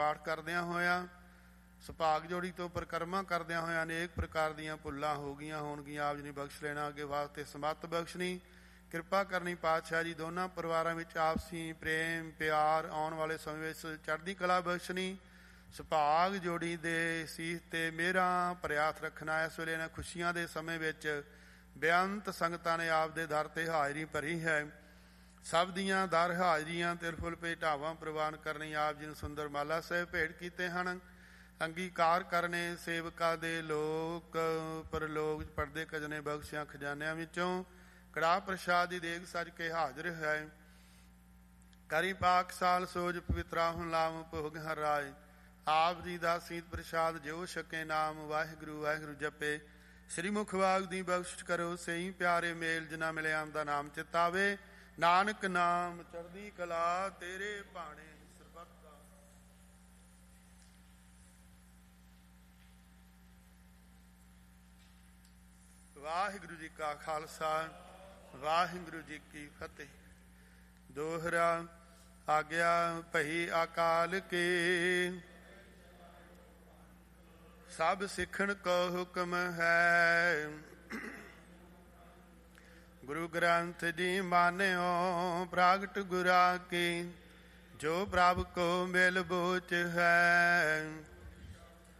ਪਾਠ ਕਰਦਿਆਂ ਹੋਇਆਂ ਸੁਭਾਗ ਜੋੜੀ ਤੋਂ ਪਰਿਕਰਮਾ ਕਰਦਿਆਂ ਹੋਇਆਂ ਅਨੇਕ ਪ੍ਰਕਾਰ ਦੀਆਂ ਭੁੱਲਾਂ ਹੋ ਗਈਆਂ ਹੋਣਗੀਆਂ। ਆਪ ਜੀ ਨੇ ਬਖਸ਼ ਲੈਣਾ, ਅੱਗੇ ਵਾਸਤੇ ਸਮੱਤ ਬਖਸ਼ਣੀ, ਕਿਰਪਾ ਕਰਨੀ ਪਾਤਸ਼ਾਹ ਜੀ। ਦੋਨਾਂ ਪਰਿਵਾਰਾਂ ਵਿੱਚ ਆਪਸੀ ਪ੍ਰੇਮ ਪਿਆਰ ਆਉਣ ਵਾਲੇ ਸਮੇਂ ਵਿੱਚ ਚੜ੍ਹਦੀ ਕਲਾ ਬਖਸ਼ਣੀ। ਸੁਭਾਗ ਜੋੜੀ ਦੇ ਸੀਸ ਤੇ ਮਿਹਰਾਂ ਭਰਿਆ ਹੱਥ ਰੱਖਣਾ। ਇਸ ਵੇਲੇ ਇਹਨਾਂ ਖੁਸ਼ੀਆਂ ਦੇ ਸਮੇਂ ਵਿੱਚ ਬੇਅੰਤ ਸੰਗਤਾਂ ਨੇ ਆਪ ਦੇ ਦਰ ਤੇ ਹਾਜ਼ਰੀ ਭਰੀ ਹੈ। ਸਭ ਦੀਆਂ ਦਰ ਹਾਜ਼ਰੀਆਂ ਤੇ ਫੁੱਲ ਭੇਟਾਵਾਂ ਪ੍ਰਵਾਨ ਕਰਨੀ। ਆਪ ਜੀ ਨੂੰ ਸੁੰਦਰ ਮਾਲਾ ਸਾਹਿਬ ਭੇਟ ਕੀਤੇ ਹਨ। ਅੰਗੀਕਾਰ ਕਰਨੇ ਸੇਵਕਾਂ ਦੇ ਲੋਕ ਪਰਲੋਕ ਪੜਦੇ ਖਜ਼ਨੇ ਬਖਸ਼ਿਆਂ ਖਜ਼ਾਨਿਆਂ ਵਿੱਚੋਂ ਕੜਾਹ ਪ੍ਰਸ਼ਾਦ ਦੀ ਦੇਗ ਸੱਜ ਕੇ ਹਾਜ਼ਰ ਹੈ। ਕਰੀ ਪਾਕ ਸਾਲ ਸੋਜ ਪਵਿੱਤਰਾ ਹੁਣ ਲਾਮ ਭੋਗ ਹਰ ਰਾਏ। ਆਪ ਜੀ ਦਾ ਸੀਤ ਪ੍ਰਸ਼ਾਦ ਜੋ ਛਕੇ ਨਾਮ ਵਾਹਿਗੁਰੂ ਵਾਹਿਗੁਰੂ ਜਪੇ। ਸ੍ਰੀ ਮੁਖ ਵਾਗ ਦੀ ਬਖਸ਼ਿਸ਼ ਕਰੋ ਸਹੀ ਪਿਆਰੇ ਮੇਲ ਜਿਨਾ ਮਿਲਿਆ ਦਾ ਨਾਮ ਚਿਤਾਵੇ। ਨਾਨਕ ਨਾਮ ਚੜ੍ਹਦੀ ਕਲਾ ਤੇਰੇ ਭਾਣੇ ਸਰਬੱਤ ਦਾ। ਵਾਹਿਗੁਰੂ ਜੀ ਕਾ ਖਾਲਸਾ ਵਾਹਿਗੁਰੂ ਜੀ ਕੀ ਫਤਿਹ। ਦੋਹਰਾ ਆਗਿਆ ਭਈ ਅਕਾਲ ਕੇ ਸਭ ਸਿੱਖਣ ਕੋ ਹੁਕਮ ਹੈ। ਗੁਰੂ ਗ੍ਰੰਥ ਜੀ ਮਾਨਿਓ ਪ੍ਰਗਟ ਗੁਰਾ ਕੀ ਜੋ ਪ੍ਰਭ ਕੋ ਮਿਲ ਬੋਚ ਹੈ।